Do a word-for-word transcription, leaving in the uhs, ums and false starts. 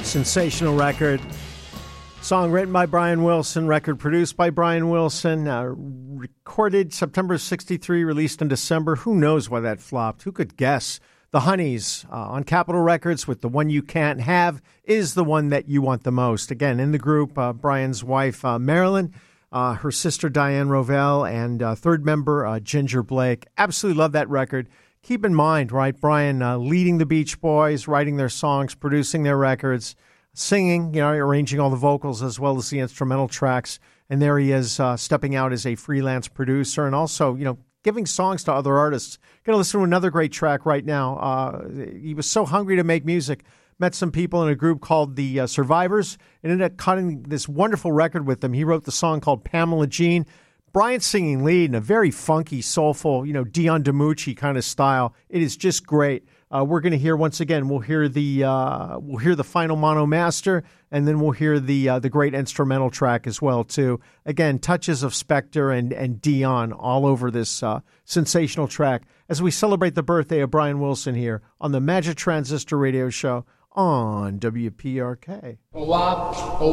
Sensational record. Song written by Brian Wilson, record produced by Brian Wilson, uh, recorded September sixty-three, released in December. Who knows why that flopped? Who could guess? The Honeys uh, on Capitol Records with The One You Can't Have is the one that you want the most. Again, in the group, uh, Brian's wife, uh, Marilyn, uh, her sister, Diane Rovell, and uh, third member, uh, Ginger Blake. Absolutely love that record. Keep in mind, right, Brian uh, leading the Beach Boys, writing their songs, producing their records, singing, you know, arranging all the vocals as well as the instrumental tracks. And there he is uh, stepping out as a freelance producer and also, you know, giving songs to other artists. Going to listen to another great track right now. Uh, he was so hungry to make music. Met some people in a group called the uh, Survivors and ended up cutting this wonderful record with them. He wrote the song called Pamela Jean. Brian singing lead in a very funky, soulful, you know, Dion DiMucci kind of style. It is just great. Uh, we're going to hear once again. We'll hear the uh, we'll hear the final mono master, and then we'll hear the uh, the great instrumental track as well too. Again, touches of Spector and and Dion all over this uh, sensational track as we celebrate the birthday of Brian Wilson here on the Magic Transistor Radio Show on W P R K.